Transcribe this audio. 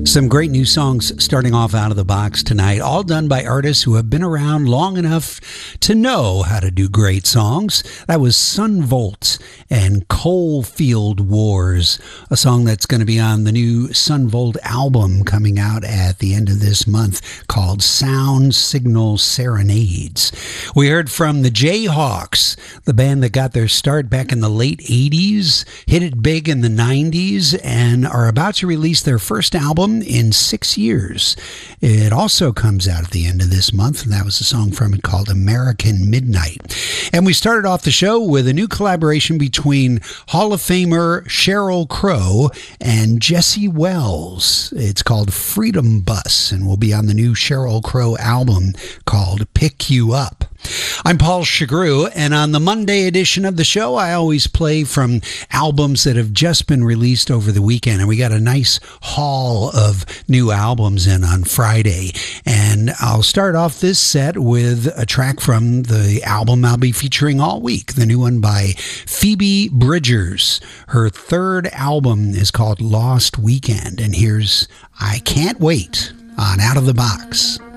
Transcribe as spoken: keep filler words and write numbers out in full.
Some great new songs starting off out of the box tonight, all done by artists who have been around long enough to know how to do great songs. That was Son Volt and Coalfield Wars, a song that's going to be on the new Son Volt album coming out at the end of this month called Sound Signal Serenades. We heard from the Jayhawks, the band that got their start back in the late eighties, hit it big in the nineties, and are about to release their first album in six years. It also comes out at the end of this month, and that was a song from it called American Midnight. And we started off the show with a new collaboration between Hall of Famer Sheryl Crow and Jesse Wells. It's called Freedom Bus, and will be on the new Sheryl Crow album called Pick You Up. I'm Paul Chagru, and on the Monday edition of the show, I always play from albums that have just been released over the weekend, and we got a nice haul of new albums in on Friday. And I'll start off this set with a track from the album I'll be featuring all week, the new one by Phoebe Bridgers. Her third album is called Lost Weekend, and here's I Can't Wait on Out of the Box.